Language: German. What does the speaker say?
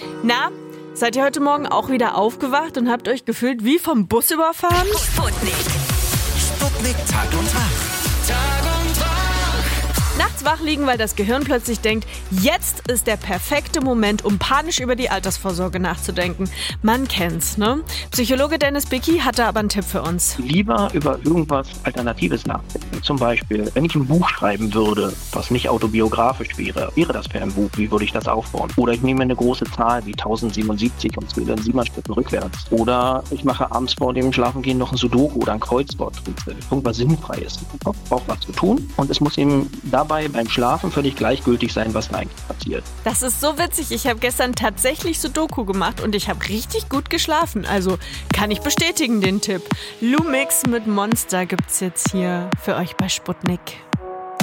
Na, seid ihr heute Morgen auch wieder aufgewacht und habt euch gefühlt wie vom Bus überfahren? Sputnik Tag und Wach. Nachts wach liegen, weil das Gehirn plötzlich denkt, jetzt ist der perfekte Moment, um panisch über die Altersvorsorge nachzudenken. Man kennt's, ne? Psychologe Dennis Bicki hatte aber einen Tipp für uns. Lieber über irgendwas Alternatives nachdenken. Zum Beispiel, wenn ich ein Buch schreiben würde, was nicht autobiografisch wäre das für ein Buch? Wie würde ich das aufbauen? Oder ich nehme eine große Zahl wie 1077 und zähle dann 7 Schritten rückwärts. Oder ich mache abends vor dem Schlafengehen noch ein Sudoku oder ein Kreuzworträtsel. Irgendwas Sinnfreies. Der Kopf braucht was zu tun und es muss ihm dabei beim Schlafen völlig gleichgültig sein, was da eigentlich passiert. Das ist so witzig. Ich habe gestern tatsächlich Sudoku gemacht und ich habe richtig gut geschlafen. Also kann ich bestätigen den Tipp. Lumix mit Monster gibt's jetzt hier für euch bei Sputnik.